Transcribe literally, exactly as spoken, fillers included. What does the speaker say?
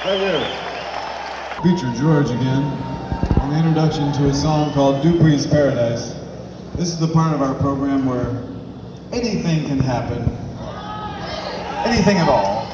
Thank you. Feature George again on the introduction to a song called Dupree's Paradise. This is the part of our program where anything can happen, anything at all.